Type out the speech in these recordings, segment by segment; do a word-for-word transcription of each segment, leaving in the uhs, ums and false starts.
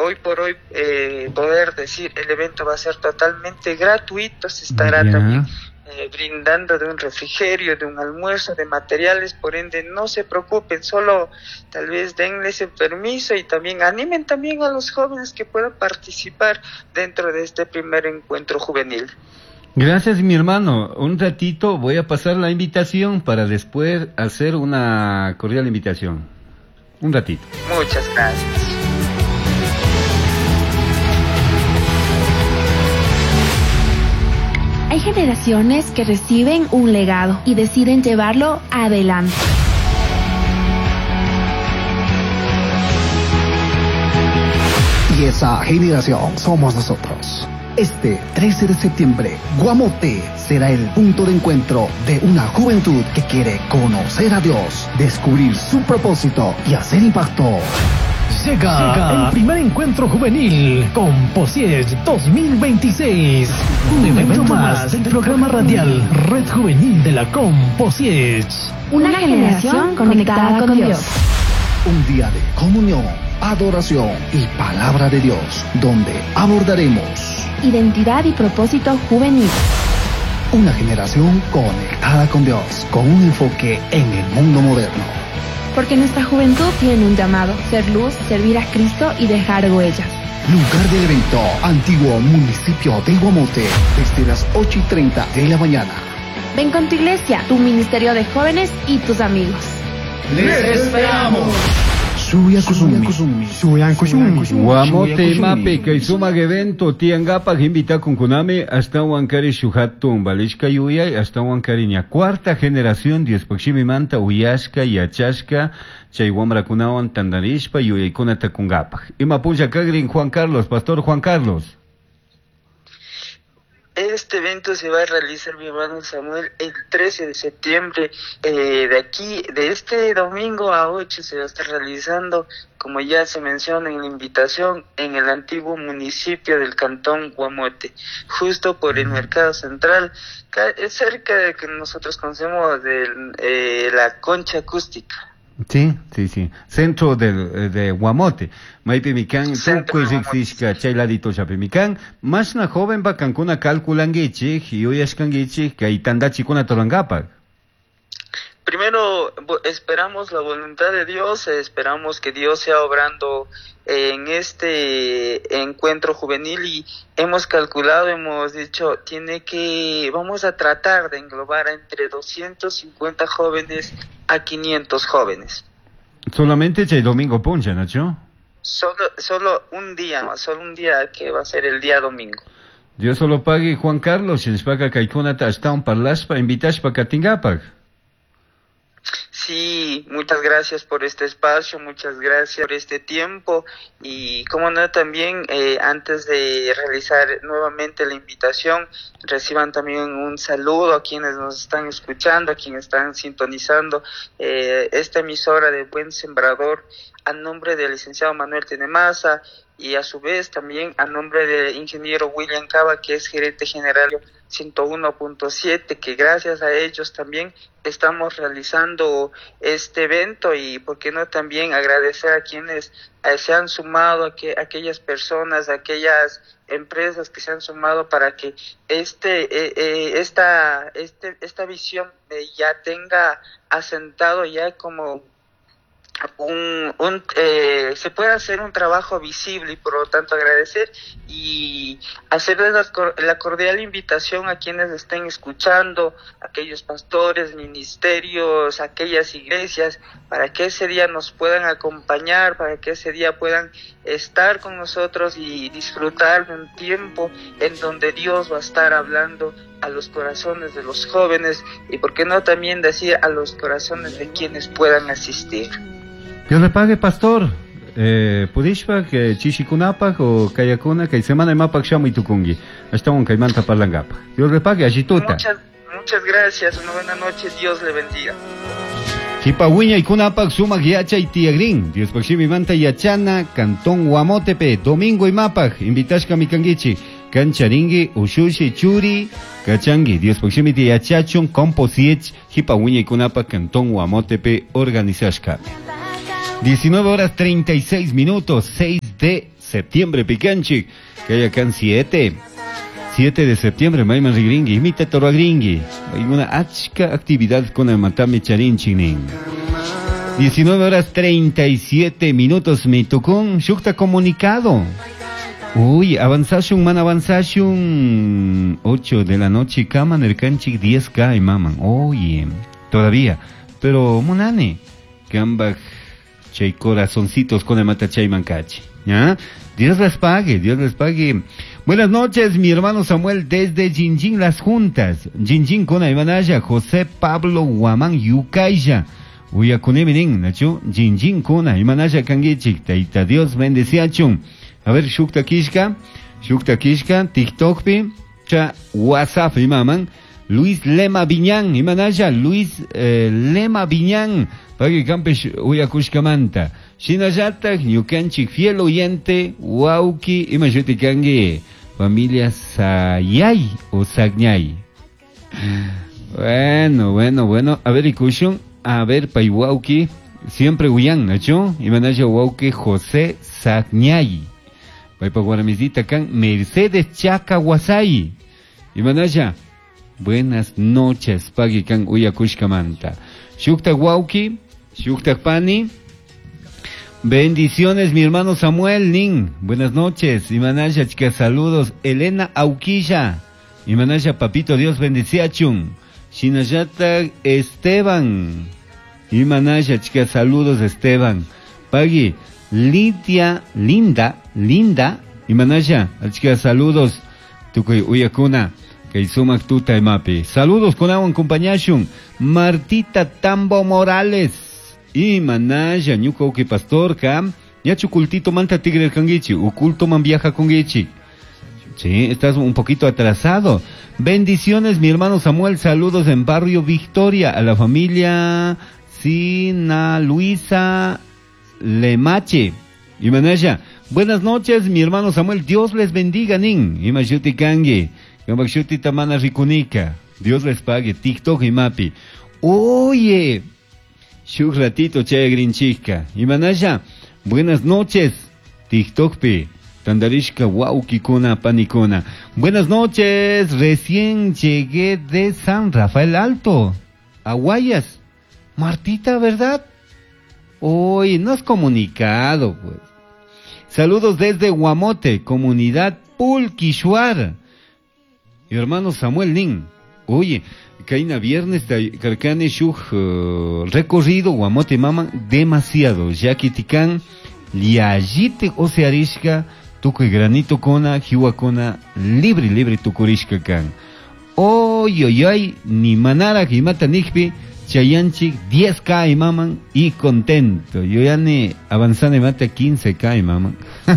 hoy por hoy eh, poder decir el evento va a ser totalmente gratuito, se estará yeah. también eh, brindando de un refrigerio, de un almuerzo, de materiales, por ende no se preocupen, solo tal vez denle ese permiso y también animen también a los jóvenes que puedan participar dentro de este primer encuentro juvenil. Gracias, mi hermano. Un ratito voy a pasar la invitación para después hacer una cordial invitación. Un ratito. Muchas gracias. Hay generaciones que reciben un legado y deciden llevarlo adelante. Y esa generación somos nosotros. Este trece de septiembre, Guamote será el punto de encuentro de una juventud que quiere conocer a Dios, descubrir su propósito y hacer impacto. Llega, Llega el primer encuentro juvenil Composiech dos mil veintiséis. Un evento más del programa radial Red Juvenil de la Composiech. Una generación conectada con Dios. Un día de comunión, adoración y palabra de Dios, donde abordaremos identidad y propósito juvenil. Una generación conectada con Dios, con un enfoque en el mundo moderno. Porque nuestra juventud tiene un llamado, ser luz, servir a Cristo y dejar huellas. Lugar del evento, antiguo municipio de Guamote, desde las ocho y treinta de la mañana. Ven con tu iglesia, tu ministerio de jóvenes y tus amigos. ¡Les esperamos! Suya kusumi, suya kusumi. Guamote mape kay sumag evento tiangapa invita con kuname hasta Huancari Shuhatun Balishka Yuyay hasta Huancariña cuarta generación diespakshimi manta uyashka yachashka chay wamra kunawan tandarishpa yuyay kunata kungapa. Ima puya kagrin Juan Carlos, Pastor Juan Carlos. Este evento se va a realizar, mi hermano Samuel, el trece de septiembre. Eh, de aquí, de este domingo a ocho, se va a estar realizando, como ya se menciona en la invitación, en el antiguo municipio del Cantón Guamote, justo por el Mercado Central, cerca de que nosotros conocemos de eh, la Concha Acústica. Sí, sí, sí. Centro de, de Guamote. Maipi mikan, tu kuizixishka chayladito chapimikan. Más na joven va cancuna calculangichi, hiyuyashkangichi, que itandachi kuna torangapa. Primero esperamos la voluntad de Dios, esperamos que Dios sea obrando en este encuentro juvenil y hemos calculado, hemos dicho, tiene que, vamos a tratar de englobar a entre doscientos cincuenta jóvenes a quinientos jóvenes. Solamente chay domingo poncha, ¿no? Solo, solo un día más, solo un día que va a ser el día domingo. Dios solo pague Juan Carlos, en Spaca Kaikunata hasta un parlaspa, invitas para Katingapak. Sí, muchas gracias por este espacio, muchas gracias por este tiempo y como no también eh, antes de realizar nuevamente la invitación reciban también un saludo a quienes nos están escuchando, a quienes están sintonizando eh, esta emisora de Buen Sembrador a nombre del licenciado Manuel Tenemasa y a su vez también a nombre del ingeniero William Cava, que es gerente general ciento uno punto siete, que gracias a ellos también estamos realizando este evento y por qué no también agradecer a quienes eh, se han sumado, a que aquellas personas, a aquellas empresas que se han sumado para que este eh, eh, esta este esta visión eh, ya tenga asentado ya como un, un eh, se puede hacer un trabajo visible y por lo tanto agradecer y hacerles la, la cordial invitación a quienes estén escuchando, aquellos pastores, ministerios, aquellas iglesias, para que ese día nos puedan acompañar, para que ese día puedan estar con nosotros y disfrutar de un tiempo en donde Dios va a estar hablando a los corazones de los jóvenes y por qué no también decir a los corazones de quienes puedan asistir. Dios le pague, pastor. Eh, Pudishpa, que Chichikunapa o Kayakuna, que semana mapak shamu y tukungi. Hasta un caimanta parlangapa. Dios le pague, agituta. Muchas, muchas gracias, una buena noche, Dios le bendiga. Chipahuiña y Kunapak suma guiacha y tiagrin. Dios pakshimi manta yachana, Cantón Guamotepe, domingo y mapak. Invitashka mikangichi. Cancharingi, Ushushi, Churi, Cachangi, Dios pakshimi yachachon, Composiech, Chipahuiña y Kunapak, Cantón Guamotepe, organizashka. diecinueve horas treinta y seis minutos, seis de septiembre, picanchi, que hay acá en siete. siete de septiembre, Maiman Rigringi, imita Toro Gringi. Hay una achka actividad con el Matame Charin Chinin. diecinueve horas treinta y siete minutos, me tocó un shukta comunicado. Uy, avanzashun, man, avanzashun. ocho de la noche, kaman el canchik diez K y maman. Oye, todavía. Pero, monane, gambaj, chay corazoncitos con el matachay mancachi. ¿Ya? Dios les pague, Dios les pague. Buenas noches, mi hermano Samuel, desde Jinjin Las Juntas. Jinjin con Imanaya, José Pablo Guamán Yucaya. Uyakunemenin, Nacho, Jinjin con Imanaya Kangichik, Taita Dios bendeciachun. A ver, Shukta Kishka, Shukta Kishka, TikTok, cha, WhatsApp, imaman. Luis Lema Viñán, Imanaya, Luis eh, Lema Viñán, Pagui Campes Uyakushkamanta. Shinayatak, Yukanchik, fiel oyente, Wauki, Imayutikangi, familia Sayay o Sagñay. Bueno, bueno, bueno, a ver, Ikushun, a ver, Paiwauki, siempre Uyán, Nacho, Imanaya Wauki, José Sagñay. Paipa Guaramisita Kan, Mercedes Chacahuasay, Imanaya. Buenas noches, Pagui Kan Uyakushkamanta. Shukta Wauki, Shukta Pani. Bendiciones, mi hermano Samuel Nin. Buenas noches. Imanaya, chicas, saludos. Elena Auquilla. Imanaya, papito, Dios bendiciachun. Shinayata Esteban. Imanaya, chicas, saludos, Esteban. Pagui, Lidia, Linda, Linda. Imanaya, chicas, saludos. Tukuy Uyakuna. Kaisumak tuta emapi. Saludos con agua en compañashun. Martita Tambo Morales. Y manaya, ñuco que pastor, cam. Ya chucultito manta tigre kangichi. Oculto man viaja con gichi. Sí, estás un poquito atrasado. Bendiciones, mi hermano Samuel. Saludos en Barrio Victoria. A la familia Sina Luisa Lemache. Y manaya. Buenas noches, mi hermano Samuel. Dios les bendiga, nin. Y mayuti kangi. Gambakchuti tamana rikunika. Dios les pague. TikTok y mapi. Oye. Shuk ratito che grinchika. Imanaya, buenas noches. TikTok pi. Tandarishka waukikuna panikuna. Buenas noches. Recién llegué de San Rafael Alto. Aguayas. Martita, ¿verdad? Oye, no has comunicado, pues. Saludos desde Guamote, comunidad Pulquishuar. Mi hermano Samuel Nin. Oye, Caína viernes, Carcane Shuj, uh, recorrido, Guamote Maman, demasiado. Yaquitican, Liajite Osearishka, Tuco y Granito Cona, Jihuacona, libre, libre Tucorishka Can. Oy, oy, oy, ni Manara, Jimata Nijpi, Chayanchik, diez K y Maman, y contento. Yo ya ne avanzane mata quince K y Maman.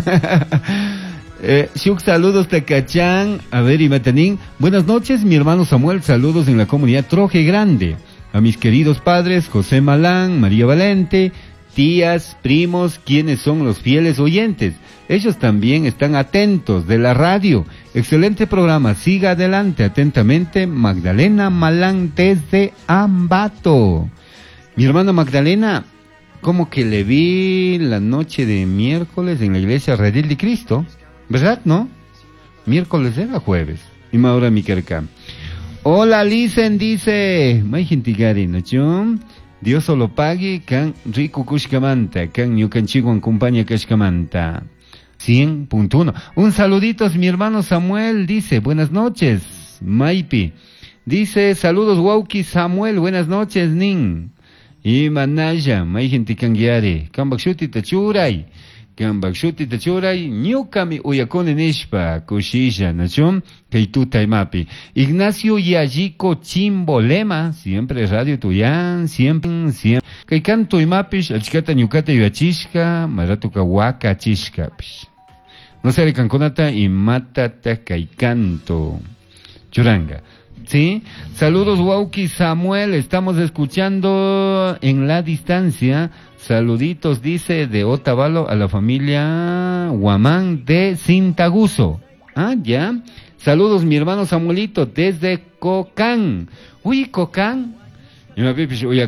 Eh, Shuk, saludos Tacachán, a ver y Matanín. Buenas noches, mi hermano Samuel, saludos en la comunidad Troje Grande. A mis queridos padres, José Malán, María Valente, tías, primos, quienes son los fieles oyentes. Ellos también están atentos de la radio. Excelente programa, siga adelante, atentamente, Magdalena Malán desde Ambato. Mi hermana Magdalena, como que le vi la noche de miércoles en la iglesia Redil de Cristo. ¿Verdad, no? Miércoles era jueves. Y ahora mi kerka. Hola, Licen, dice. May jintigari, ¿no? Dios solo pague, can rico kushkamanta, can ñucanchiguan compañía kashkamanta. cien punto uno. Un saludito, mi hermano Samuel, dice, buenas noches, Maipi. Dice, saludos, Wauki Samuel, buenas noches, Nin. Y Manaya, May jintikangiari, Kambakshuti tachuray. Kambakshuti tachuray, ñukami uyakone nishpa, kushisha, nachum, keituta imapi. Ignacio Yajiko Chimbolema, siempre radio tuyan, siempre, siempre. Kay canto imapish, achkata ñukata yachishka, maratuka waka chishka. No se canconata y matata kay canto. Churanga. Sí, saludos Wauki Samuel, estamos escuchando en la distancia. Saluditos, dice, de Otavalo a la familia Guamán de Sintaguso. Ah, ya. Saludos, mi hermano Samuelito, desde Cocán. Uy, Cocán.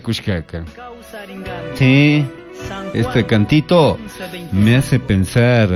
Sí, este cantito me hace pensar